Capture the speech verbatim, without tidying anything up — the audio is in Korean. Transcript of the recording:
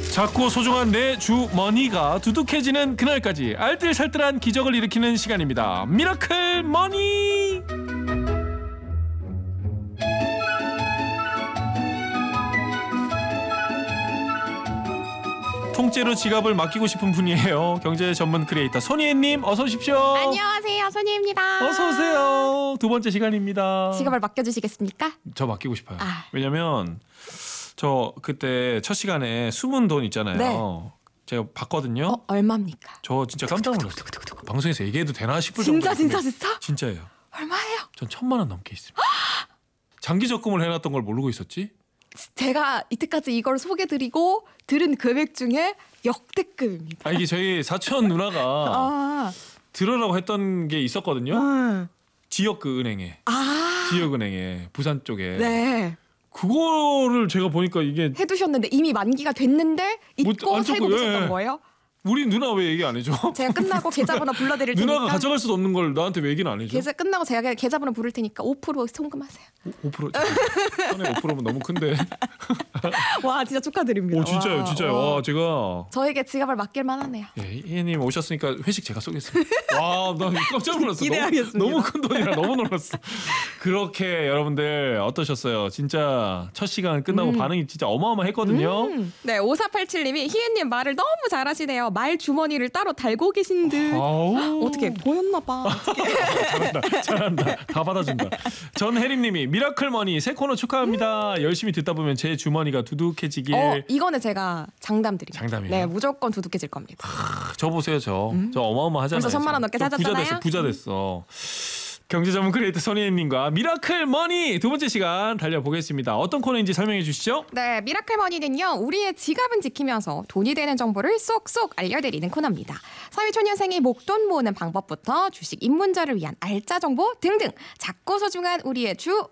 작고 소중한 내 주머니가 두둑해지는 그날까지 알뜰살뜰한 기적을 일으키는 시간입니다. 미라클 머니. 통째로 지갑을 맡기고 싶은 분이에요. 경제 전문 크리에이터 손희애님 어서 오십시오. 안녕하세요, 손희애입니다. 어서 오세요. 두 번째 시간입니다. 지갑을 맡겨주시겠습니까? 저 맡기고 싶어요. 아. 왜냐면 저 그때 첫 시간에 숨은 돈 있잖아요. 네. 제가 봤거든요. 어, 얼마입니까? 저 진짜 깜짝 놀랐어요. 방송에서 얘기해도 되나 싶을 진짜 정도로. 진짜 진짜? 진짜예요. 얼마예요? 전 천만 원 넘게 있습니다. 장기 적금을 해놨던 걸 모르고 있었지? 제가 이때까지 이걸 소개드리고 들은 금액 중에 역대급입니다. 아 이게 저희 사촌 누나가 아, 들으라고 했던 게 있었거든요. 음. 지역 그 은행에, 아, 지역은행에 부산 쪽에. 네. 그거를 제가 보니까 이게 해두셨는데 이미 만기가 됐는데 잊고 안 살고 적고, 계셨던 예. 거예요? 우리 누나 왜 얘기 안 해줘? 제가 끝나고 계좌번호 불러드릴 테니까. 누나가 가져갈 수도 없는 걸 나한테 왜 얘기는 안 해줘? 계좌 끝나고 제가 계좌번호 부를 테니까 오 퍼센트 송금하세요. 오 퍼센트? 천에 오 퍼센트면 너무 큰데. 와, 진짜 축하드립니다. 오 진짜요, 와, 진짜요. 와. 와 제가 저에게 지갑을 맡길만 하네요. 예, 이혜님 오셨으니까 회식 제가 쏘겠습니다. 와, 나 깜짝 놀랐어. 기대하겠습니다. 너무, 너무 큰 돈이라 너무 놀랐어. 그렇게 여러분들 어떠셨어요? 진짜 첫 시간 끝나고 음. 반응이 진짜 어마어마했거든요. 음. 네, 오사팔칠님이 희애님 말을 너무 잘하시네요. 말 주머니를 따로 달고 계신 듯. 아우. 어떻게 보였나 봐. 잘한다, 잘한다. 다 받아준다. 전혜림님이 미라클 머니 새 코너 축하합니다. 음. 열심히 듣다 보면 제 주머니가 두둑해지길. 어, 이거는 제가 장담 드립니다. 장담이에요? 네, 무조건 두둑해질 겁니다. 저 보세요, 저. 저 어마어마하잖아요. 벌써 천만 원 넘게 저 찾았잖아요? 부자 됐어, 부자 됐어. 경제 전문 크리에이터 손희애님과 미라클 머니 두 번째 시간 달려보겠습니다. 어떤 코너인지 설명해 주시죠. 네, 미라클 머니는요, 우리의 지갑은 지키면서 돈이 되는 정보를 쏙쏙 알려드리는 코너입니다. 사회초년생이 목돈 모으는 방법부터 주식 입문자를 위한 알짜 정보 등등 작고 소중한 우리의 주